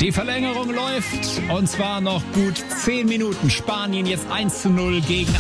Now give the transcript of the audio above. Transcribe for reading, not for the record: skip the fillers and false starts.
Die Verlängerung läuft und zwar noch gut 10 Minuten. Spanien jetzt 1:0 gegen